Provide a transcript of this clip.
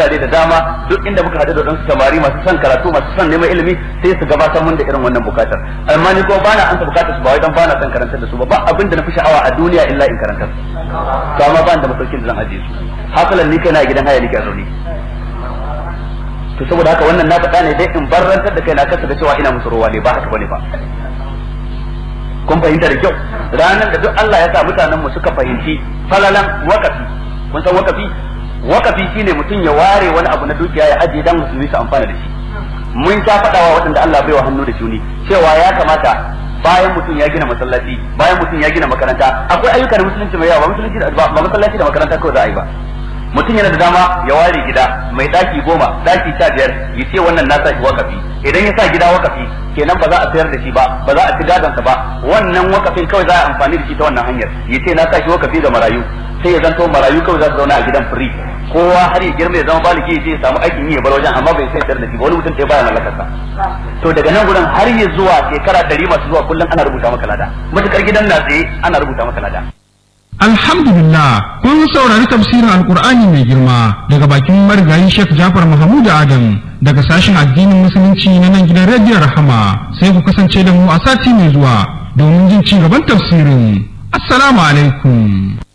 gurare da dama duk inda muka hadu da wadansu samari masu son karatu masu son neman ilimi sai su gabatar mun da irin wannan bukatar. Amma ni ko bana an ta bukatar su ba wai dan bana son karantar da su ba abin da na fi sha'awa a duniya illa in karantar to amma ban da masaukin da zan aje su hasalan ni kai na gidan haya nake a zaune to saboda haka wannan na faɗa ne dai in barrantar da kai na kasa da cewa ina musu ruwa ne ba haka bane ba. Kun fahimta da kyau ranar da duk Allah ya sa mutanen mu suka fahimci falalan wakafi. Kun san wakafi shine mutum ya ware wani abu na dukiya ya ajiye dan musulmi su amfana da shi. Mun sha faɗawa waɗanda Allah bai wa hannu da shuni cewa ya kamata bayan mutum ya gina masallaci bayan mutum ya gina makaranta akwai ayyuka da musulunci mai yawa ba masallaci da makaranta kawai za a yi ba. Mutum yana da dama ya ware gida mai daki 10 daki 15 ya ce wannan na sa shi wakafi. Idan ya sa gida wakafi kenan ba za a sayar da shi ba za a ci gadon sa ba wannan wakafin kawai za a amfani da shi ta wannan hanyar ya ce na sa shi wakafi ga marayu sai ya zanto marayu kawai za su zauna a gidan free kowa har ya girma ya zama baliki ya je ya samu aikin yi ya bar wajen amma bai sai sayar da shi ba wani mutum ɗaya baya mallakar sa. To daga nan gurin har ya zuwa shekara 100 masu zuwa kullum ana rubuta maka lada matukar gidan na tsaye ana rubuta maka lada. Alhamdulillah kun saurari tafsirin Alkur'ani mai girma daga bakin marigayi Sheikh Jafar Mahmud Adam daga sashen addinin musulunci na nan gidan Radio Rahama sai ku kasance da mu a sati mai zuwa domin jin ci gaban tafsirin. Assalamu alaikum.